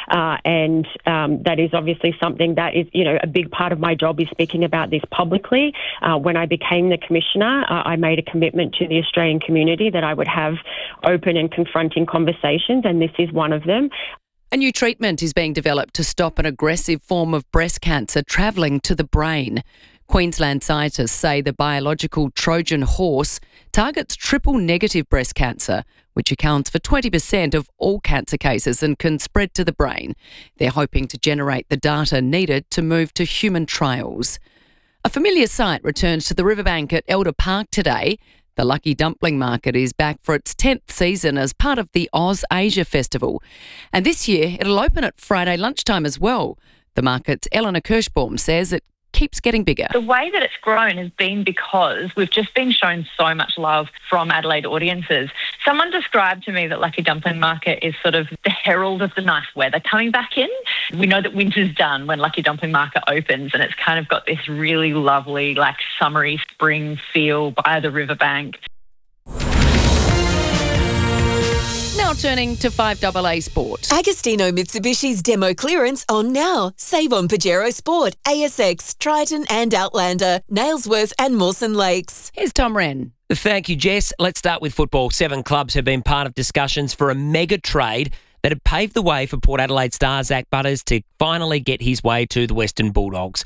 and that is obviously something that is, a big part of my job is speaking about this publicly. When I became the Commissioner, I made a commitment to the Australian community that I would have open and confronting conversations, and this is one of them. A new treatment is being developed to stop an aggressive form of breast cancer travelling to the brain. Queensland scientists say the biological Trojan horse targets triple-negative breast cancer, which accounts for 20% of all cancer cases and can spread to the brain. They're hoping to generate the data needed to move to human trials. A familiar sight returns to the riverbank at Elder Park today. The Lucky Dumpling Market is back for its 10th season as part of the Oz Asia Festival. And this year, it'll open at Friday lunchtime as well. The market's Eleanor Kirschbaum says it keeps getting bigger. The way that it's grown has been because we've just been shown so much love from Adelaide audiences. Someone described to me that Lucky Dumpling Market is sort of the herald of the nice weather coming back in. We know that winter's done when Lucky Dumpling Market opens, and it's kind of got this really lovely, summery spring feel by the riverbank. Now turning to 5AA Sport. Agostino Mitsubishi's demo clearance on now. Save on Pajero Sport, ASX, Triton and Outlander, Nailsworth and Mawson Lakes. Here's Tom Wren. Thank you, Jess. Let's start with football. 7 clubs have been part of discussions for a mega trade that had paved the way for Port Adelaide star Zach Butters to finally get his way to the Western Bulldogs.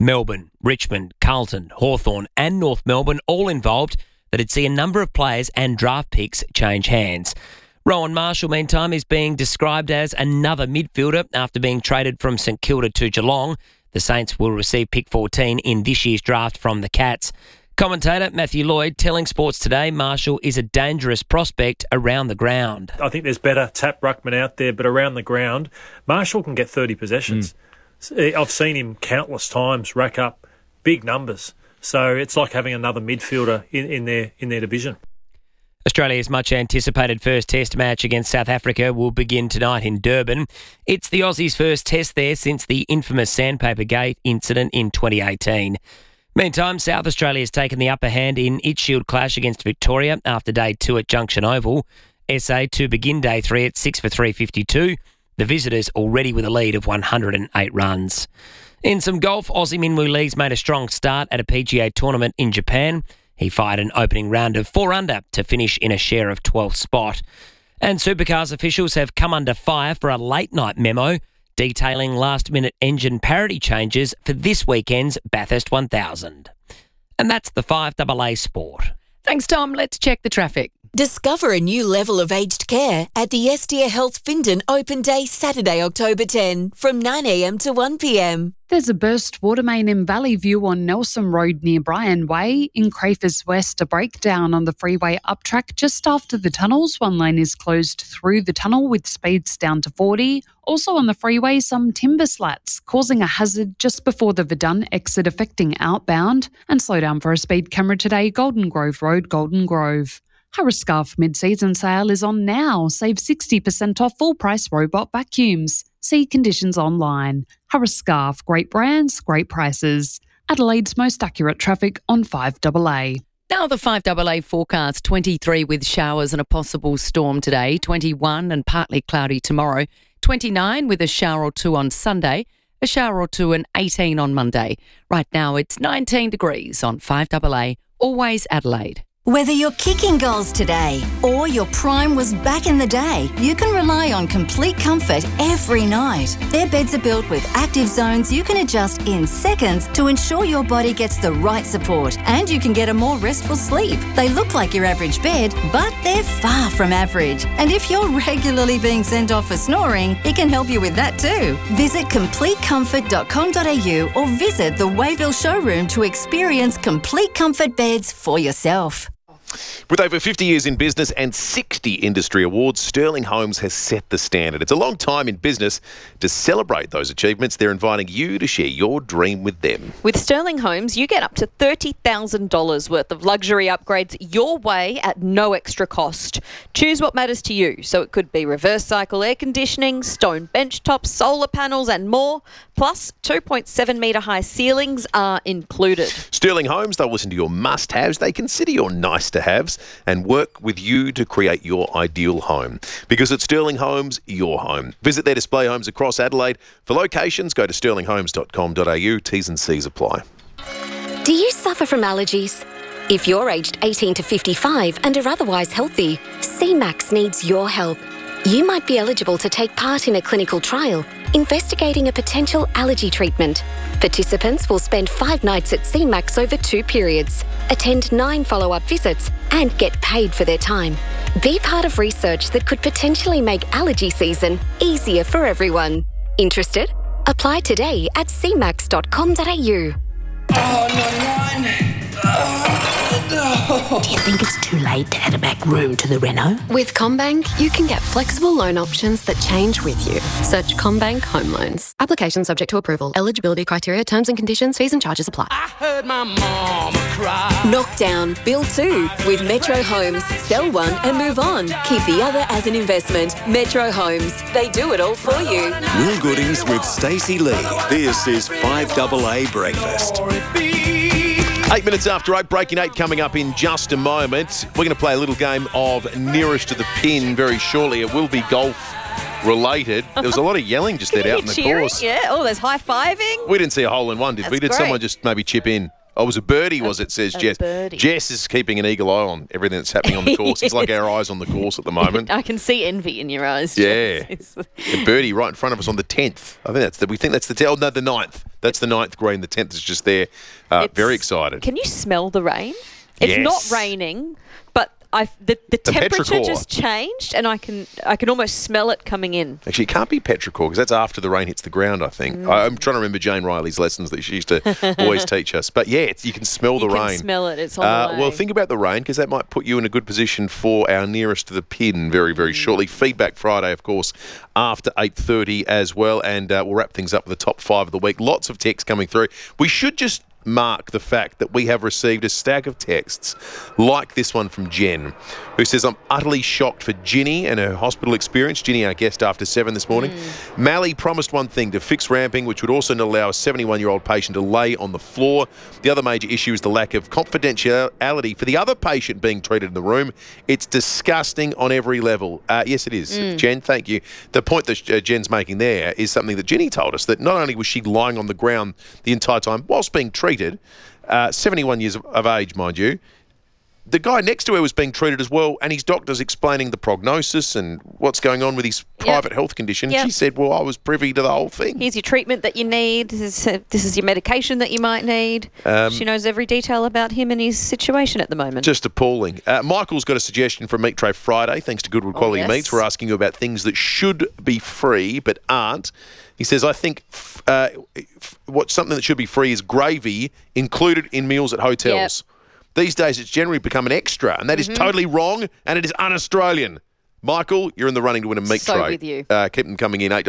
Melbourne, Richmond, Carlton, Hawthorn and North Melbourne all involved, that'd see a number of players and draft picks change hands. Rowan Marshall, meantime, is being described as another midfielder after being traded from St Kilda to Geelong. The Saints will receive pick 14 in this year's draft from the Cats. Commentator Matthew Lloyd telling Sports Today Marshall is a dangerous prospect around the ground. I think there's better tap ruckman out there, but around the ground, Marshall can get 30 possessions. I've seen him countless times rack up big numbers. So it's like having another midfielder in their division. Australia's much anticipated first test match against South Africa will begin tonight in Durban. It's the Aussies' first test there since the infamous Sandpaper Gate incident in 2018. Meantime, South Australia's taken the upper hand in its Shield clash against Victoria after day 2 at Junction Oval. SA to begin day 3 at 6 for 352. The visitors already with a lead of 108 runs. In some golf, Aussie Minwoo Lee's made a strong start at a PGA tournament in Japan. He fired an opening round of 4 under to finish in a share of 12th spot. And Supercars officials have come under fire for a late-night memo detailing last-minute engine parity changes for this weekend's Bathurst 1000. And that's the 5AA Sport. Thanks, Tom. Let's check the traffic. Discover a new level of aged care at the Estia Health Findon Open Day Saturday, October 10 from 9am to 1pm. There's a burst water main in Valley View on Nelson Road near Bryan Way. In Crafers West, a breakdown on the freeway uptrack just after the tunnels. One lane is closed through the tunnel with speeds down to 40. Also on the freeway, some timber slats causing a hazard just before the Verdun exit affecting outbound. And slow down for a speed camera today, Golden Grove Road, Golden Grove. Harris Scarfe mid-season sale is on now. Save 60% off full-price robot vacuums. See conditions online. Harris Scarfe, great brands, great prices. Adelaide's most accurate traffic on 5AA. Now the 5AA forecast, 23 with showers and a possible storm today, 21 and partly cloudy tomorrow, 29 with a shower or two on Sunday, a shower or two and 18 on Monday. Right now it's 19 degrees on 5AA, always Adelaide. Whether you're kicking goals today or your prime was back in the day, you can rely on Complete Comfort every night. Their beds are built with active zones you can adjust in seconds to ensure your body gets the right support and you can get a more restful sleep. They look like your average bed, but they're far from average. And if you're regularly being sent off for snoring, it can help you with that too. Visit CompleteComfort.com.au or visit the Wayville showroom to experience Complete Comfort beds for yourself. With over 50 years in business and 60 industry awards, Sterling Homes has set the standard. It's a long time in business. To celebrate those achievements, they're inviting you to share your dream with them. With Sterling Homes, you get up to $30,000 worth of luxury upgrades your way at no extra cost. Choose what matters to you. So it could be reverse cycle air conditioning, stone bench tops, solar panels and more. Plus, 2.7 metre high ceilings are included. Sterling Homes, they'll listen to your must-haves. They consider your nice-to-haves and work with you to create your ideal home. Because at Sterling Homes, your home. Visit their display homes across Adelaide. For locations, go to sterlinghomes.com.au. T's and C's apply. Do you suffer from allergies? If you're aged 18 to 55 and are otherwise healthy, CMAX needs your help. You might be eligible to take part in a clinical trial investigating a potential allergy treatment. Participants will spend 5 nights at CMAX over 2 periods, attend 9 follow-up visits, and get paid for their time. Be part of research that could potentially make allergy season easier for everyone. Interested? Apply today at cmax.com.au. Do you think it's too late to add a back room to the reno? With CommBank, you can get flexible loan options that change with you. Search CommBank Home Loans. Application subject to approval. Eligibility criteria, terms and conditions, fees and charges apply. I heard my mama cry. Knockdown, build 2 with Metro Homes. Sell one and move on. Keep the other as an investment. Metro Homes. They do it all for you. Will Goodings with Stacey Lee. This is 5AA Breakfast. 8 minutes after 8, breaking 8 coming up in just a moment. We're going to play a little game of nearest to the pin very shortly. It will be golf related. There was a lot of yelling just there out in the course. Yeah, oh, there's high-fiving. We didn't see a hole in one, did we? Did great. someone just maybe chip in? Oh, it was a birdie, was it, says Jess. Birdie. Jess is keeping an eagle eye on everything that's happening on the course. It's like our eyes on the course at the moment. I can see envy in your eyes. Yeah. Jess. The birdie right in front of us on the 10th. I think that's the 10th. That's the 9th green. The 10th is just there. Very excited. Can you smell the rain? It's not raining, but the temperature petrichor just changed, and I can almost smell it coming in. Actually, it can't be petrichor because that's after the rain hits the ground, I think. I'm trying to remember Jane Riley's lessons that she used to always teach us. But yeah, you can smell the rain. You can smell it. It's on the way. Well, think about the rain because that might put you in a good position for our nearest to the pin very, very shortly. Feedback Friday, of course, after 8:30 as well. And we'll wrap things up with the top 5 of the week. Lots of texts coming through. We should just mark the fact that we have received a stack of texts like this one from Jen, who says, I'm utterly shocked for Ginny and her hospital experience. Ginny, our guest after 7 this morning. Mally promised one thing, to fix ramping, which would also not allow a 71-year-old patient to lay on the floor. The other major issue is the lack of confidentiality for the other patient being treated in the room. It's disgusting on every level. Yes, it is. Jen, thank you. The point that Jen's making there is something that Ginny told us, that not only was she lying on the ground the entire time whilst being treated, 71 years of age, mind you, the guy next to her was being treated as well, and his doctor's explaining the prognosis and what's going on with his private health condition. She said, well, I was privy to the whole thing. Here's your treatment that you need. This is your medication that you might need. She knows every detail about him and his situation at the moment. Just appalling. Michael's got a suggestion for Meat Tray Friday, thanks to Goodwood Quality Meats. We're asking you about things that should be free but aren't. He says, I think something that should be free is gravy included in meals at hotels. These days, it's generally become an extra, and that is totally wrong, and it is un-Australian. Michael, you're in the running to win a meat tray. With you. Keep them coming in.